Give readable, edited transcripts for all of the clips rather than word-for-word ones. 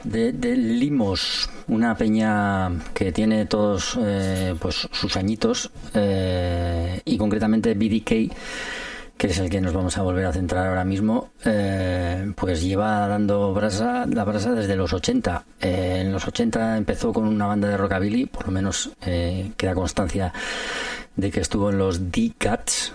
De Limos, una peña que tiene todos pues sus añitos, y concretamente BDK, que es el que nos vamos a volver a centrar ahora mismo, pues lleva dando la brasa desde los 80. En los 80 empezó con una banda de rockabilly, por lo menos queda constancia de que estuvo en los D-Cats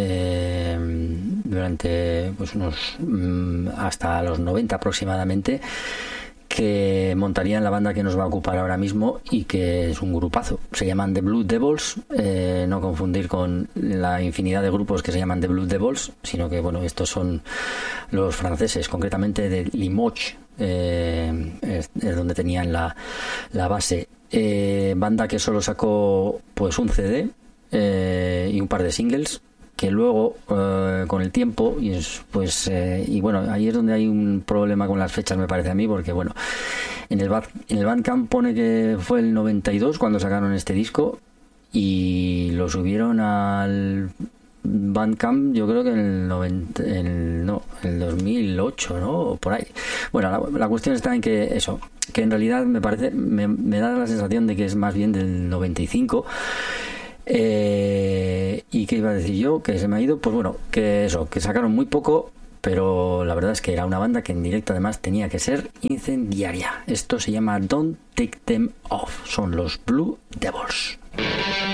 durante pues unos hasta los 90 aproximadamente, que montarían la banda que nos va a ocupar ahora mismo y que es un grupazo. Se llaman The Blue Devils, no confundir con la infinidad de grupos que se llaman The Blue Devils, sino que bueno, estos son los franceses, concretamente de Limoges, es donde tenían la base. Banda que solo sacó pues un CD y un par de singles, que luego con el tiempo y bueno, ahí es donde hay un problema con las fechas, me parece a mí, porque bueno, en el Bandcamp pone que fue el 92 cuando sacaron este disco, y lo subieron al Bandcamp yo creo que en el 2008, ¿no? O por ahí. Bueno, la cuestión está en que eso, que en realidad me da la sensación de que es más bien del 95. ¿Y qué iba a decir yo? Que se me ha ido. Pues bueno, que eso, que sacaron muy poco, pero la verdad es que era una banda que en directo además tenía que ser incendiaria. Esto se llama Don't Take Them Off, son los Blue Devils.